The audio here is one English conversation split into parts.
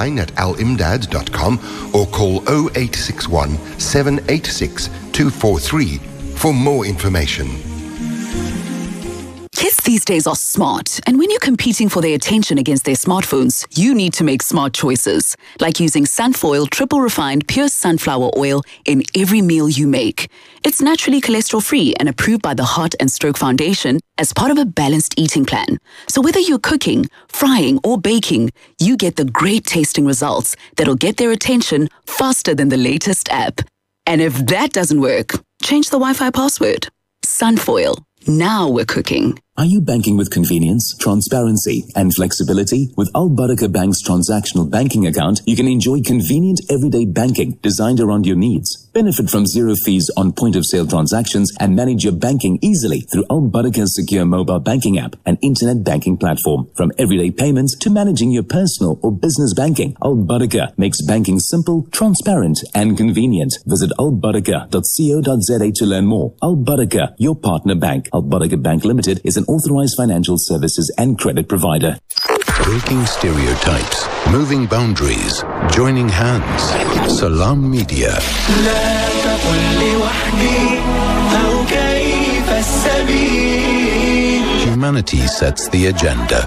online at alimdad.com or call 0861 786 243 for more information. Kids these days are smart, and when you're competing for their attention against their smartphones, you need to make smart choices, like using Sunfoil triple refined pure sunflower oil in every meal you make. It's naturally cholesterol-free and approved by the Heart and Stroke Foundation as part of a balanced eating plan. So whether you're cooking, frying, or baking, you get the great tasting results that'll get their attention faster than the latest app. And if that doesn't work, change the Wi-Fi password. Sunfoil. Now we're cooking. Are you banking with convenience, transparency, and flexibility? With Al Barakah Bank's transactional banking account, you can enjoy convenient everyday banking designed around your needs. Benefit from zero fees on point-of-sale transactions and manage your banking easily through Al Barakah's secure mobile banking app and internet banking platform. From everyday payments to managing your personal or business banking, Al Barakah makes banking simple, transparent, and convenient. Visit albarakah.co.za to learn more. Al Barakah, your partner bank. Al Barakah Bank Limited is an authorized financial services and credit provider. Breaking stereotypes, moving boundaries, joining hands. Salam Media. Humanity sets the agenda.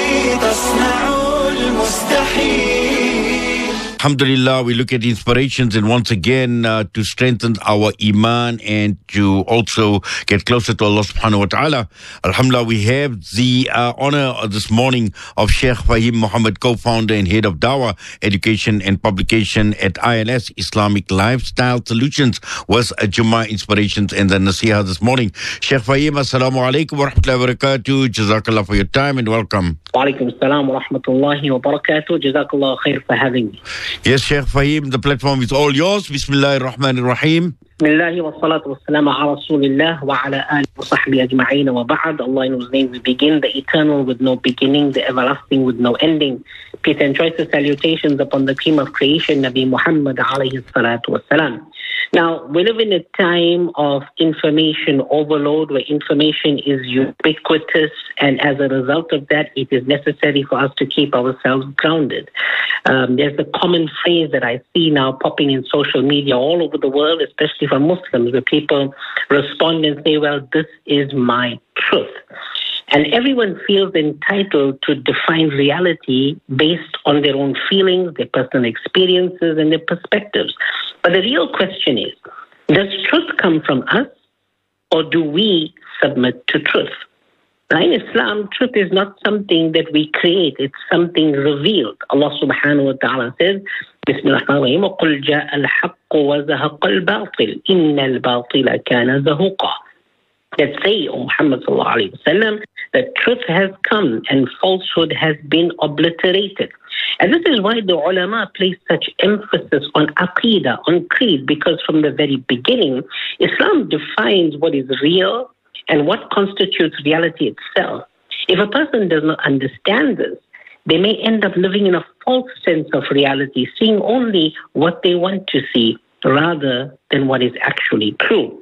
Alhamdulillah, we look at inspirations and once again to strengthen our iman and to also get closer to Allah subhanahu wa ta'ala. Alhamdulillah, we have the honor this morning of Sheikh Fahim Muhammad, co-founder and head of Dawah, Education and Publication at ILS, Islamic Lifestyle Solutions, was Jummah Inspirations and the Nasiha this morning. Sheikh Fahim, assalamu alaikum wa rahmatullahi wa barakatuh. Jazakallah for your time and welcome. Wa alaikum assalam wa rahmatullahi wa barakatuh. Jazakallah khair for having me. Yes, Sheikh Fahim, the platform is all yours. Bismillahir Rahmanir Rahim. Bismillah wa salatu wa salam ala Rasulillah wa ala alihi wa sahbihi ajma'een wa ba'd. Allah in whose name we begin, the eternal with no beginning, the everlasting with no ending. Peace and choicest salutations upon the cream of creation, Nabi Muhammad alayhi salatu wa salam. Now, we live in a time of information overload where information is ubiquitous, and as a result of that, it is necessary for us to keep ourselves grounded. There's a common phrase that I see now popping in social media all over the world, especially for Muslims, where people respond and say, well, this is my truth. And everyone feels entitled to define reality based on their own feelings, their personal experiences, and their perspectives. But the real question is, does truth come from us, or do we submit to truth? Now, in Islam, truth is not something that we create, it's something revealed. Allah subhanahu wa ta'ala says, Bismillahirrahmanirrahim, وَقُلْ جَاءَ الْحَقُّ وَزَهَقَ الْبَاطِلِ إِنَّ الْبَاطِلَ كَانَ زَهُوقًا. Let's say, O Muhammad sallallahu alayhi wa sallam, that truth has come and falsehood has been obliterated. And this is why the ulama place such emphasis on aqeedah, on creed, because from the very beginning, Islam defines what is real and what constitutes reality itself. If a person does not understand this, they may end up living in a false sense of reality, seeing only what they want to see rather than what is actually true.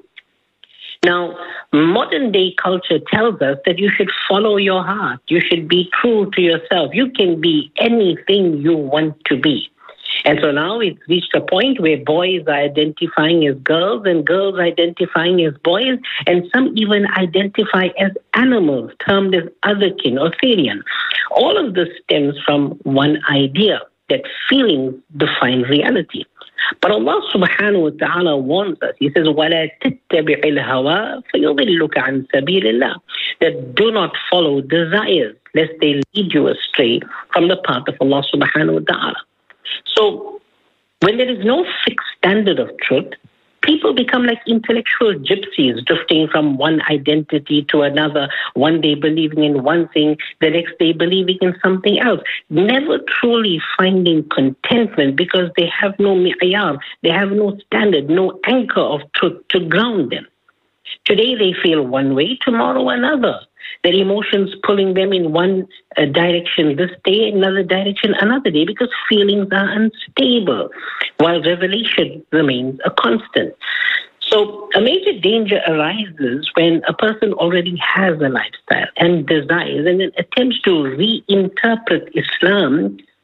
Now, modern day culture tells us that you should follow your heart. You should be true to yourself. You can be anything you want to be. And so now it's reached a point where boys are identifying as girls and girls identifying as boys, and some even identify as animals, termed as otherkin or Therian. All of this stems from one idea, that feelings define reality. But Allah subhanahu wa ta'ala warns us. He says, وَلَا تَتَّبِعِ الْهَوَىٰ فَيُضِلُّكَ عَنْ سَبِيلِ اللَّهِ. That do not follow desires, lest they lead you astray from the path of Allah subhanahu wa ta'ala. So, when there is no fixed standard of truth, people become like intellectual gypsies, drifting from one identity to another, one day believing in one thing, the next day believing in something else, never truly finding contentment because they have no mi'yar, they have no standard, no anchor of truth to ground them. Today they feel one way, tomorrow another. Their emotions pulling them in one direction this day, another direction another day, because feelings are unstable, while revelation remains a constant. So a major danger arises when a person already has a lifestyle and desires and then attempts to reinterpret Islam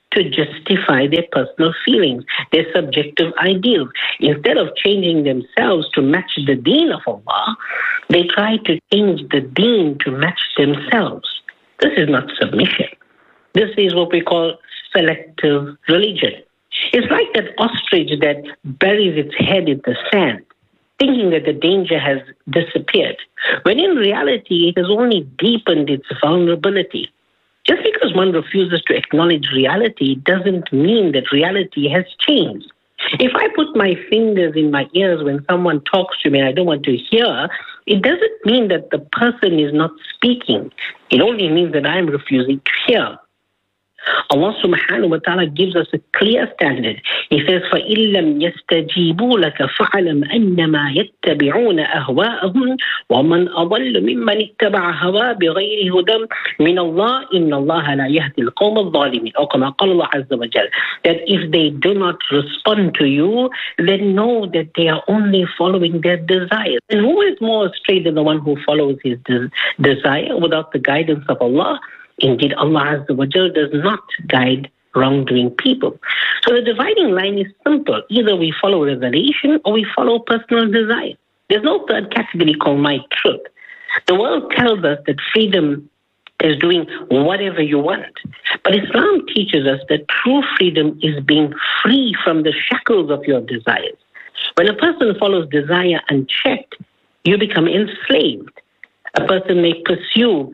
to justify their personal feelings, their subjective ideals. Instead of changing themselves to match the deen of Allah, they try to change the deen to match themselves. This is not submission. This is what we call selective religion. It's like that ostrich that buries its head in the sand, thinking that the danger has disappeared, when in reality it has only deepened its vulnerability. Just because one refuses to acknowledge reality doesn't mean that reality has changed. If I put my fingers in my ears when someone talks to me and I don't want to hear, it doesn't mean that the person is not speaking. It only means that I am refusing to hear. Allah subhanahu wa ta'ala gives us a clear standard. He says, فَإِن لَمْ يَسْتَجِيبُوا لَكَ فَاعْلَمْ أَنَّمَا يَتَّبِعُونَ أَهْوَاءَهُمْ وَمَنْ أَضَلُّ مِمَّنِ اتَّبَعَ هَوَاهُ بِغَيْرِ هُدًى مِنَ اللَّهِ إِنَّ اللَّهَ لَا يَهْدِي الْقَوْمَ الظَّالِمِينَ. Or كما قال الله عز وجل, that if they do not respond to you, then know that they are only following their desires. And who is more astray than the one who follows his desire without the guidance of Allah? Indeed, Allah Azza wa Jal does not guide wrongdoing people. So the dividing line is simple. Either we follow revelation or we follow personal desire. There's no third category called my truth. The world tells us that freedom is doing whatever you want. But Islam teaches us that true freedom is being free from the shackles of your desires. When a person follows desire unchecked, you become enslaved. A person may pursue,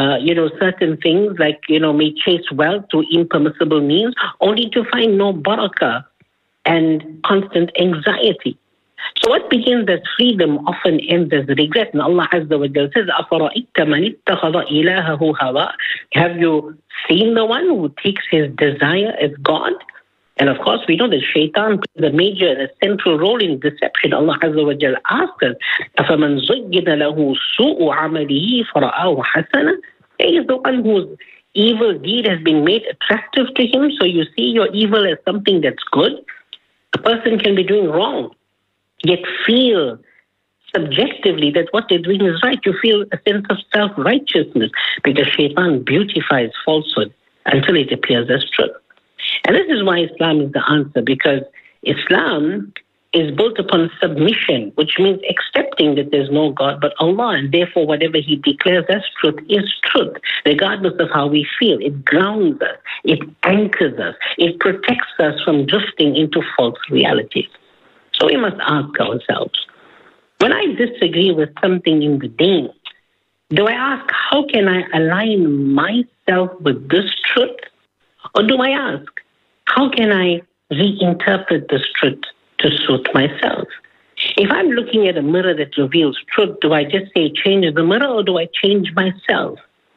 certain things like, may chase wealth through impermissible means, only to find no barakah and constant anxiety. So what begins as freedom often ends as regret. And Allah Azza wa Jalla says, أَفَرَأَيْتَ مَنِ اتَّخَذَ إِلَهَهُ هَوَاهُ. Have you seen the one who takes his desire as God? And of course, we know that shaitan plays a major and a central role in deception. Allah Azza wa Jalla asks us, أَفَمَنْ زُيِّنَ لَهُ سُوءُ عَمَلِهِ فَرَآهُ حَسَنًا. He is the one whose evil deed has been made attractive to him, so you see your evil as something that's good. A person can be doing wrong, yet feel subjectively that what they're doing is right. You feel a sense of self-righteousness because shaitan beautifies falsehood until it appears as truth. And this is why Islam is the answer, because Islam is built upon submission, which means accepting that there's no God but Allah, and therefore whatever He declares as truth is truth, regardless of how we feel. It grounds us, it anchors us, it protects us from drifting into false realities. So we must ask ourselves, when I disagree with something in the deen, do I ask, how can I align myself with this truth? Or do I ask, how can I reinterpret this truth to suit myself? If I'm looking at a mirror that reveals truth, do I just say change the mirror, or do I change myself?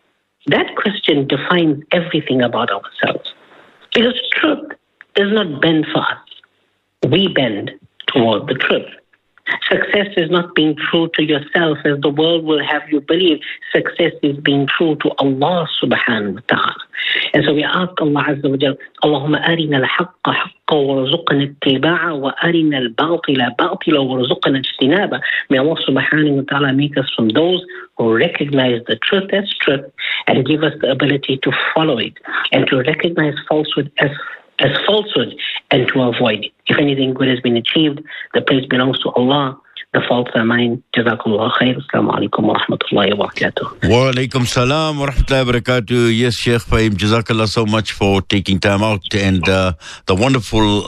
That question defines everything about ourselves. Because truth does not bend for us. We bend toward the truth. Success is not being true to yourself, as the world will have you believe. Success is being true to Allah subhanahu wa ta'ala. And so we ask Allah Azza wa Jalla, Allahumma arina al-haqqa haqqa warzuqna ittiba'a wa arina al-batila batila warzuqna ijtinaba. May Allah subhanahu wa ta'ala make us from those who recognize the truth as truth and give us the ability to follow it and to recognize falsehood as falsehood and to avoid it. If anything good has been achieved, the praise belongs to Allah. The faults are mine. Jazakallah khair. Assalamu alaikum wa rahmatullahi wa barakatuh. Wa alaikum salam wa rahmatullahi wa barakatuh. Yes, Sheikh Fahim, Jazakallah so much for taking time out and the wonderful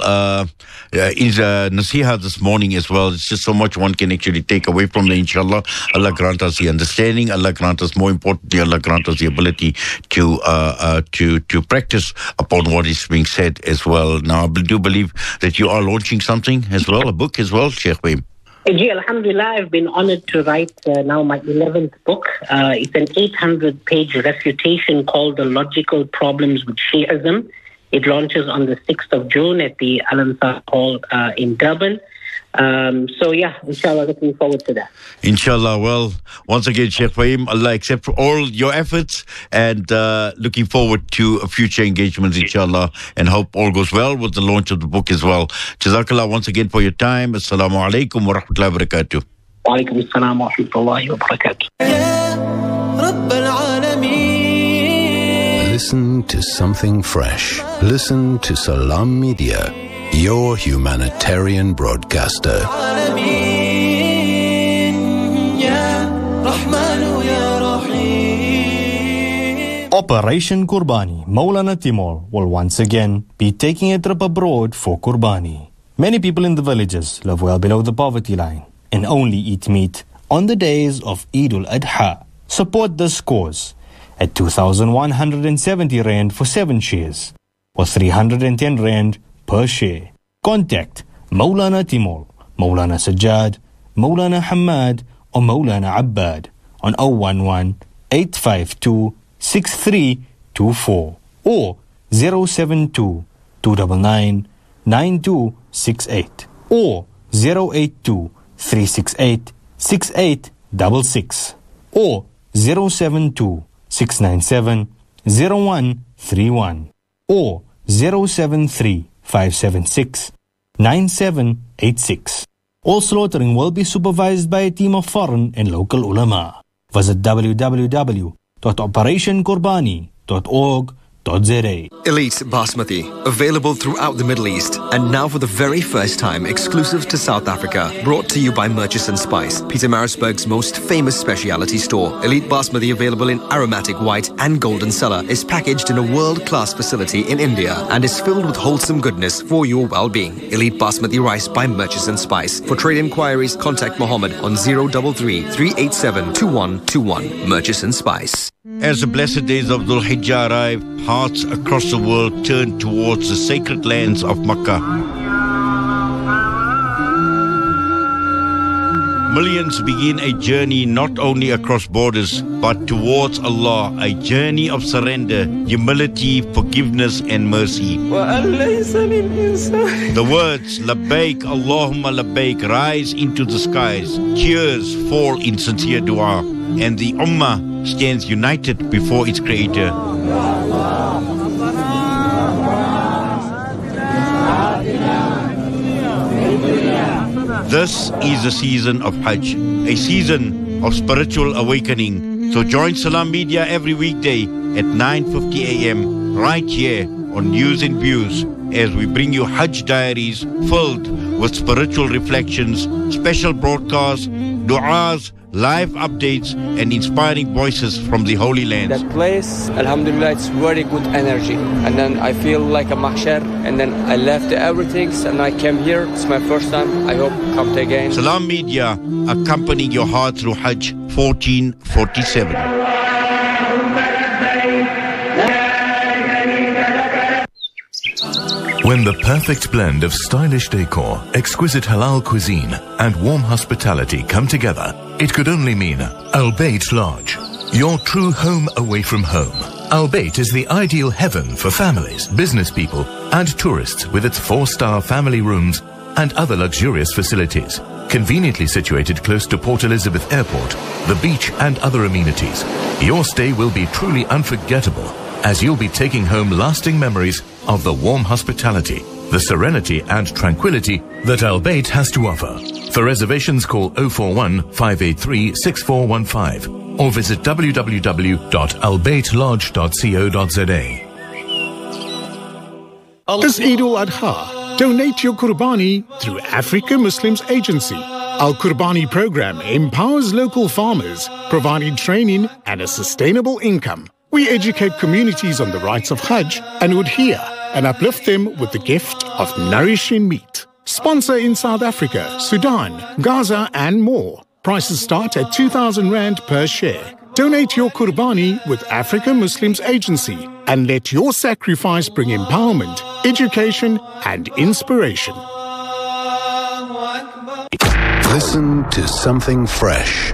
nasiha this morning as well. It's just so much one can actually take away from there, inshallah. Allah grant us the understanding. Allah grant us, more importantly, Allah grant us the ability to practice upon what is being said as well. Now, I do believe that you are launching something as well, a book as well, Sheikh Fahim. Alhamdulillah, I've been honored to write now my 11th book. It's an 800-page refutation called The Logical Problems with Shi'ism. It launches on the 6th of June at the Al-Ansar Hall in Durban. Inshallah, looking forward to that. Inshallah. Well, once again, Sheikh Fahim, Allah accept all your efforts and looking forward to future engagements, inshallah, and hope all goes well with the launch of the book as well. Jazakallah once again for your time. Assalamu alaikum wa rahmatullahi wa barakatuh. Wa alaikum assalam wa rahmatullahi wa barakatuh. Listen to something fresh. Listen to Salam Media, your humanitarian broadcaster. Operation Qurbani, Maulana Timur will once again be taking a trip abroad for Qurbani. Many people in the villages live well below the poverty line and only eat meat on the days of Eid al-Adha. Support this cause at 2,170 Rand for 7 shares or 310 Rand per share. Contact Maulana Timur, Maulana Sajjad, Maulana Hamad or Maulana Abbad on 011-852-6324 or 072-299-9268 or 082-368-6866 or 072-697-0131 or 073-576-9786. All slaughtering will be supervised by a team of foreign and local ulama. Visit www.operationqurbani.org.za. Elite Basmati, available throughout the Middle East and now for the very first time exclusive to South Africa. Brought to you by Murchison Spice, Pietermaritzburg's most famous specialty store. Elite Basmati, available in aromatic white and golden cellar, is packaged in a world-class facility in India and is filled with wholesome goodness for your well-being. Elite Basmati rice by Murchison Spice. For trade inquiries, contact Mohammed on 033-387-2121. Murchison Spice. As the blessed days of Dhul Hijjah arrive, hearts across the world turn towards the sacred lands of Makkah. Millions begin a journey not only across borders, but towards Allah, a journey of surrender, humility, forgiveness and mercy. The words, Labbaik, Allahumma Labbaik, rise into the skies. Tears fall in sincere dua, and the Ummah stands united before its Creator. This is the season of Hajj, a season of spiritual awakening. So join Salam Media every weekday at 9:50 a.m. right here on News and Views as we bring you Hajj diaries filled with spiritual reflections, special broadcasts, du'as, live updates and inspiring voices from the Holy Land. That place, alhamdulillah, it's very good energy. And then I feel like a mahshar. And then I left everything and I came here. It's my first time. I hope come again. Salam Media, accompanying your heart through Hajj 1447. When the perfect blend of stylish decor, exquisite halal cuisine, and warm hospitality come together, it could only mean Al Bayt Lodge, your true home away from home. Al Bayt is the ideal heaven for families, business people, and tourists with its 4-star family rooms and other luxurious facilities. Conveniently situated close to Port Elizabeth Airport, the beach, and other amenities, your stay will be truly unforgettable as you'll be taking home lasting memories of the warm hospitality, the serenity and tranquility that Al Bayt has to offer. For reservations, call 041-583-6415 or visit www.albaytlodge.co.za. This Eid al-Adha, donate your Qurbani through Africa Muslims Agency. Our Qurbani program empowers local farmers, providing training and a sustainable income. We educate communities on the rights of Hajj and udhiyah and uplift them with the gift of nourishing meat. Sponsor in South Africa, Sudan, Gaza and more. Prices start at 2,000 Rand per share. Donate your Qurbani with Africa Muslims Agency and let your sacrifice bring empowerment, education and inspiration. Listen to something fresh.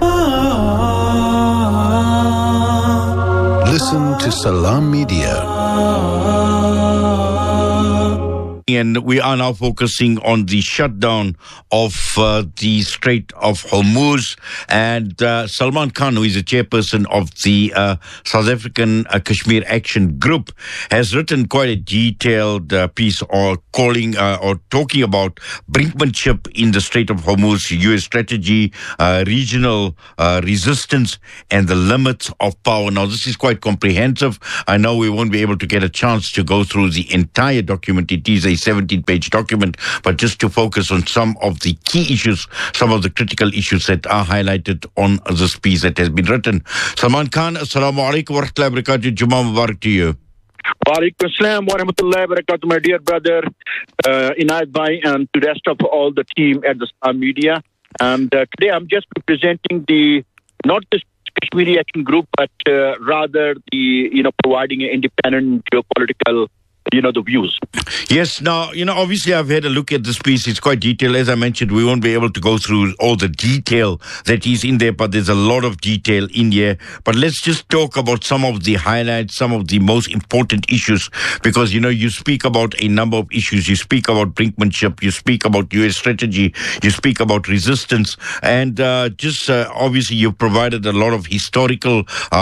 Listen to Salam Media. And we are now focusing on the shutdown of the Strait of Hormuz. And Salman Khan, who is the chairperson of the South African Kashmir Action Group, has written quite a detailed piece or talking about brinkmanship in the Strait of Hormuz, U.S. strategy, regional resistance, and the limits of power. Now, this is quite comprehensive. I know we won't be able to get a chance to go through the entire document. It is a 17-page document, but just to focus on some of the key issues, some of the critical issues that are highlighted on this piece that has been written. Salman Khan, Assalamu alaikum wa rahmatullahi wa barakatuh. Jummah Mubarak to you. Wa alaikum assalam wa rahmatullahi wa barakatuh, my dear brother Inayat Bhai, and to the rest of all the team at the Star Media. And today I'm just representing not the Kashmiri Action Group, but rather providing an independent geopolitical the views. Yes. Now, obviously I've had a look at this piece. It's quite detailed. As I mentioned, we won't be able to go through all the detail that is in there, but there's a lot of detail in here. But let's just talk about some of the highlights, some of the most important issues, because, you speak about a number of issues. You speak about brinkmanship. You speak about U.S. strategy. You speak about resistance. And obviously you've provided a lot of historical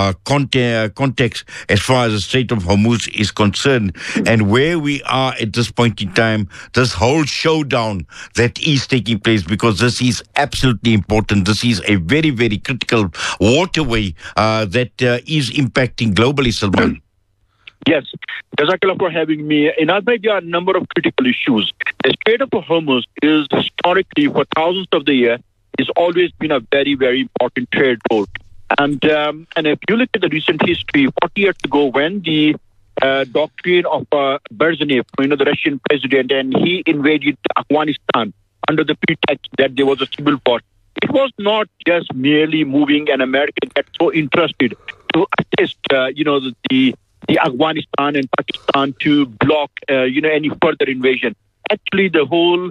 context as far as the Strait of Hormuz is concerned. And where we are at this point in time, this whole showdown that is taking place, because this is absolutely important. This is a very, very critical waterway that is impacting globally, Salman. Yes. Jazakallah for having me. In Albania, there are a number of critical issues. The Strait of Hormuz is historically, for thousands of the years, has always been a very, very important trade route. And if you look at the recent history, 40 years ago, when the doctrine of Brezhnev, the Russian president, and he invaded Afghanistan under the pretext that there was a civil war. It was not just merely moving an American that so interested to assist, the Afghanistan and Pakistan to block, any further invasion. Actually, the whole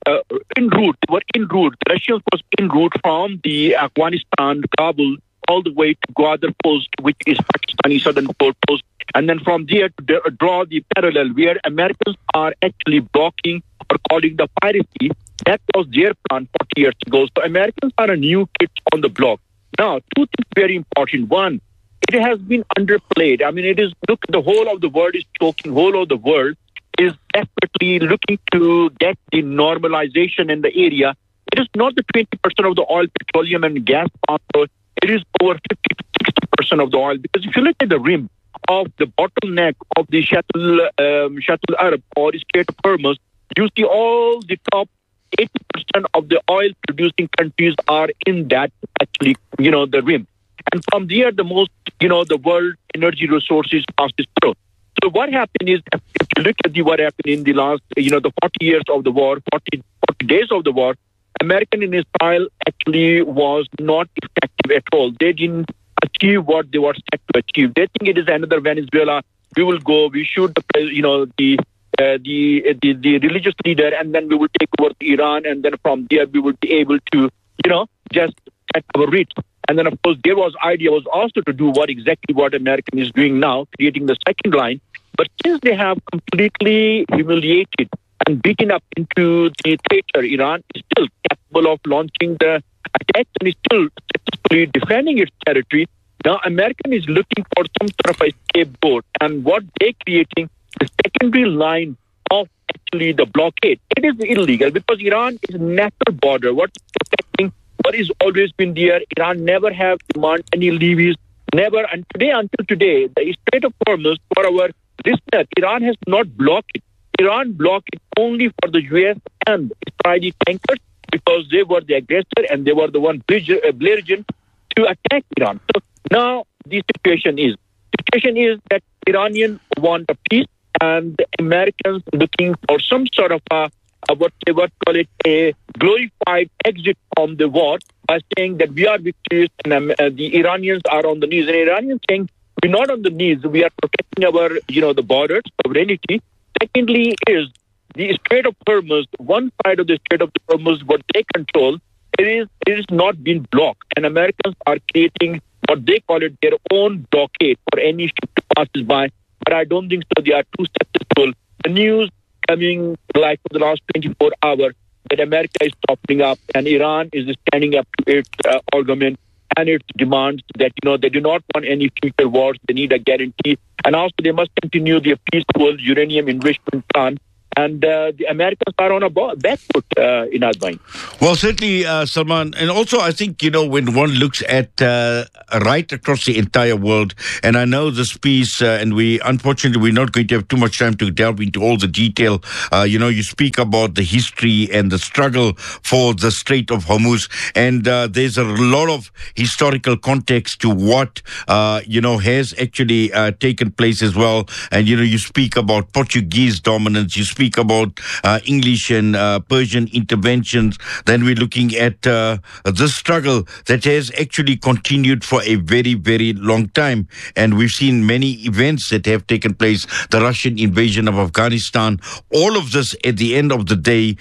en route. The Russians was en route from the Afghanistan, Kabul, all the way to Gwadar Post, which is Pakistani southern post. And then from there to draw the parallel where Americans are actually blocking or calling the piracy. That was their plan 40 years ago. So Americans are a new kid on the block. Now, two things very important. One, it has been underplayed. I mean, the whole of the world is talking, whole of the world is desperately looking to get the normalization in the area. It is not the 20% of the oil, petroleum and gas power. It is over 50 to 60% of the oil. Because if you look at the rim of the bottleneck of the Shuttle Arab or Strait of Hormuz, you see all the top 80% of the oil producing countries are in that actually, the rim. And from there, the most, the world energy resources passes through. So what happened is, if you look at what happened in the last, the 40 years of the war, 40 days of the war, American in Israel actually was not effective at all. They didn't achieve what they were set to achieve. They think it is another Venezuela. We will go, we shoot the religious leader, and then we will take over Iran, and then from there we will be able to, just set our reach. And then, of course, there was idea was also to do what American is doing now, creating the second line. But since they have completely humiliated and beaten up into the theater, Iran is still capable of launching the attack and is still successfully defending its territory. Now, American is looking for some sort of a scapegoat, and what they're creating, the secondary line of actually the blockade. It is illegal because Iran is a natural border. What is protecting what has always been there. Iran never have demand any levies, never. And until today, the Strait of Hormuz, for our listeners, Iran has not blocked it. Iran blocked it only for the U.S. and Israeli tankers because they were the aggressor and they were the one belligerent to attack Iran. So now the situation is that Iranians want a peace and the Americans looking for some sort of a glorified exit from the war by saying that we are victorious and the Iranians are on the knees. And Iranians saying we're not on the knees, we are protecting our, the borders, sovereignty. Secondly is the Strait of Hormuz, one side of the Strait of Hormuz, what they control, it is not being blocked. And Americans are creating what they call it their own blockade for any ship to pass by. But I don't think so. They are too successful. The news coming like for the last 24 hours that America is topping up and Iran is standing up to its argument and its demands that, they do not want any future wars. They need a guarantee. And also they must continue their peaceful uranium enrichment plan. And the Americans are on a back foot in Advain. Well, certainly, Salman. And also, I think, when one looks at right across the entire world, and I know this piece, and unfortunately, we're not going to have too much time to delve into all the detail. You speak about the history and the struggle for the Strait of Hormuz. And there's a lot of historical context to what, has actually taken place as well. And, you speak about Portuguese dominance. You speak about English and Persian interventions. Then we're looking at the struggle that has actually continued for a very, very long time. And we've seen many events that have taken place, the Russian invasion of Afghanistan. All of this, at the end of the day,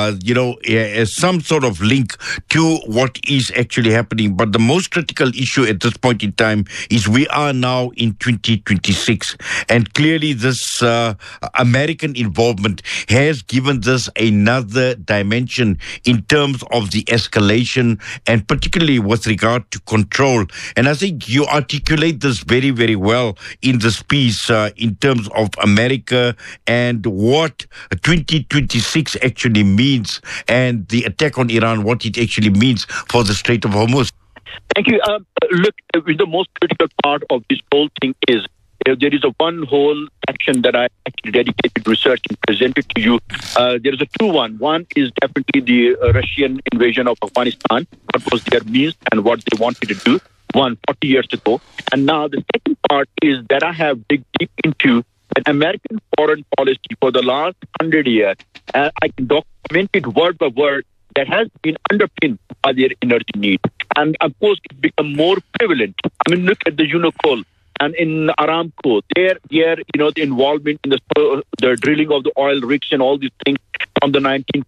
has some sort of link to what is actually happening. But the most critical issue at this point in time is we are now in 2026. And clearly this American involvement has given this another dimension in terms of the escalation and particularly with regard to control. And I think you articulate this very, very well in this piece in terms of America and what 2026 actually means and the attack on Iran, what it actually means for the Strait of Hormuz. Thank you. Look, the most critical part of this whole thing is there is a one whole section that I actually dedicated research and presented to you. There is a two-one. One is definitely the Russian invasion of Afghanistan, what was their means and what they wanted to do 40 years ago. And now the second part is that I have digged deep into an American foreign policy for the last 100 years. I can document it word by word that has been underpinned by their energy need. And of course, it's become more prevalent. Look at the Unocal. And in Aramco, their the involvement in the drilling of the oil rigs and all these things from the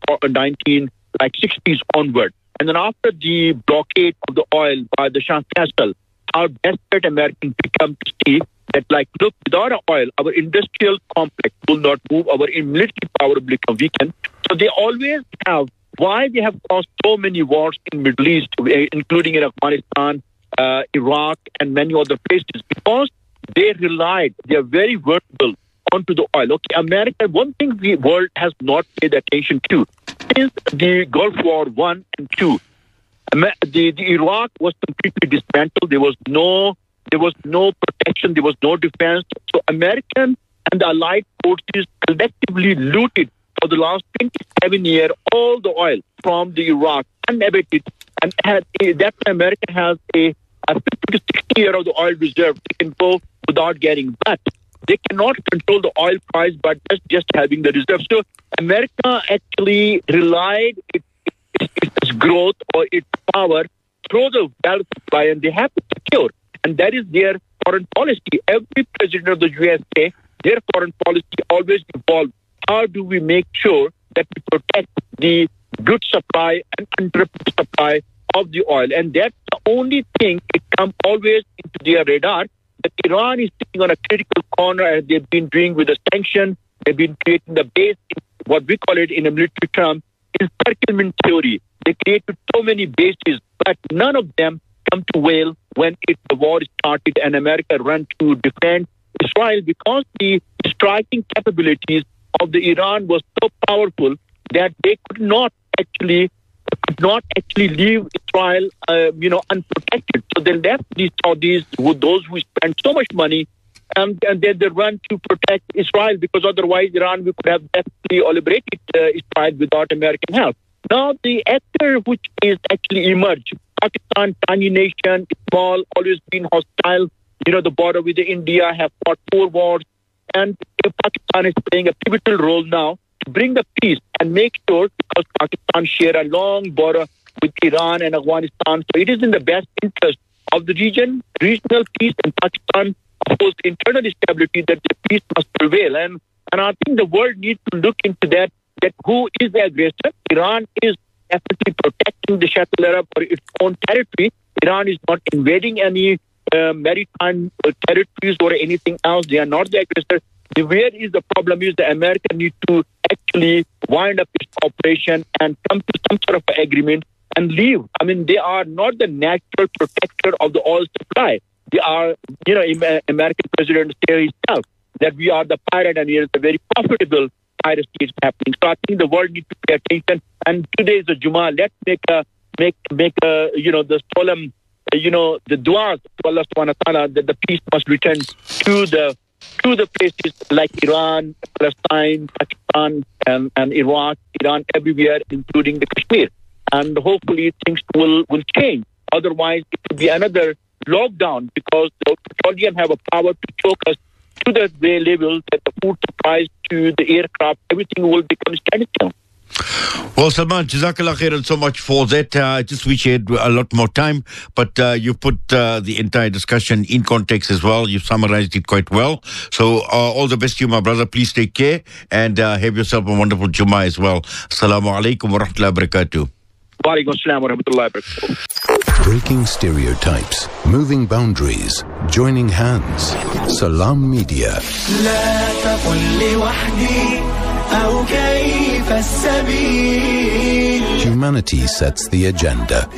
1960s onward. And then after the blockade of the oil by the Shah Faisal, how desperate Americans become to see that, look, without oil, our industrial complex will not move, our military power will become weakened. So they always have, why they have caused so many wars in Middle East, including in Afghanistan, Iraq and many other places, because they are very vulnerable onto the oil. Okay, America, one thing the world has not paid attention to since the Gulf War I and II, the Iraq was completely dismantled. There was no protection, there was no defense. So American and the Allied forces collectively looted for the last 27 years all the oil from the Iraq unabated, and that America has a 50 to 60 year of the oil reserve they can go without getting, but they cannot control the oil price by just having the reserve. So America actually relied its growth or its power through the well supply, and they have to secure, and that is their foreign policy. Every president of the USA, their foreign policy always involves how do we make sure that we protect the good supply and uninterrupted supply of the oil. And that's the only thing it comes always into their radar, that Iran is sitting on a critical corner, as they've been doing with the sanction. They've been creating the base, what we call it in a military term, encirclement theory. They created so many bases, but none of them come to wail when the war started and America ran to defend Israel, because the striking capabilities of the Iran was so powerful that they could not actually leave Israel, unprotected. So they left these Saudis, those who spent so much money, and then they run to protect Israel, because otherwise Iran could have definitely liberated Israel without American help. Now the actor which is actually emerged, Pakistan, tiny nation, small, always been hostile. The border with India, have fought 4 wars, and Pakistan is playing a pivotal role now to bring the peace and make sure, because Pakistan share a long border with Iran and Afghanistan, so it is in the best interest of the regional peace, and Pakistan opposed internal stability, that the peace must prevail. And I think the world needs to look into that who is the aggressor. Iran is definitely protecting the Shuttle Arab or its own territory. Iran is not invading any maritime territories or anything else. They are not the aggressor. Where is the problem is the America need to actually wind up its operation and come to some sort of agreement and leave. I mean, they are not the natural protector of the oil supply. They are, American President said himself that we are the pirate and it's a very profitable piracy is happening. So I think the world needs to pay attention. And today is the Jummah. Let's make the solemn, the du'as to Allah subhanahu wa ta'ala that the peace must return to the places like Iran, Palestine, Pakistan, and Iraq, Iran, everywhere, including the Kashmir. And hopefully things will change. Otherwise, it will be another lockdown because the petroleum have a power to choke us to the level that the food supplies to the aircraft, everything will become standstill. Well, Salman, Jazakallah khairan so much for that. I just wish you had a lot more time, but you put the entire discussion in context as well. You summarized it quite well. So all the best to you, my brother. Please take care and have yourself a wonderful Jummah as well. Assalamu alaikum wa rahmatullahi wa barakatuh. Wa alaikum assalam wa rahmatullahi wa barakatuh. Breaking stereotypes, moving boundaries, joining hands. Salam Media. Humanity sets the agenda.